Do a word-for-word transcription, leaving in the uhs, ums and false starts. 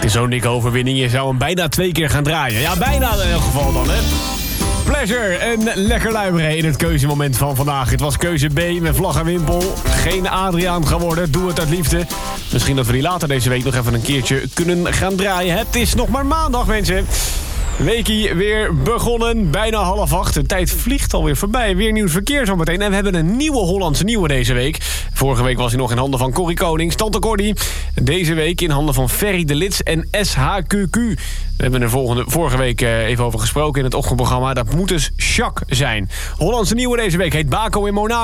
is zo'n dikke overwinning. Je zou hem bijna twee keer gaan draaien. Ja, bijna in elk geval dan, hè. Pleasure en lekker luimeren in het keuzemoment van vandaag. Het was keuze B met vlag en wimpel. Geen Adriaan geworden, doe het uit liefde. Misschien dat we die later deze week nog even een keertje kunnen gaan draaien. Het is nog maar maandag, mensen. Weekie weer begonnen, bijna half acht. De tijd vliegt alweer voorbij. Weer nieuws verkeer zometeen. En we hebben een nieuwe Hollandse nieuwe deze week. Vorige week was hij nog in handen van Corrie Konings, Tante Corrie. Deze week in handen van Ferry de Lits en S H Q Q. We hebben er volgende, vorige week even over gesproken in het ochtendprogramma. Dat moet dus Jacques zijn. Hollandse nieuwe deze week heet Baco in Monaco.